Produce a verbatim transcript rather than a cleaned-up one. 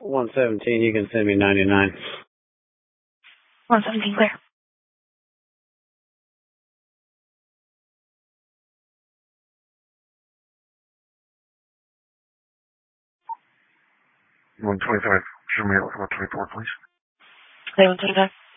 one seventeen, you can send me ninety-nine. one seventeen, clear. one twenty-five, show me out for one twenty-four, please. Okay, one twenty-five.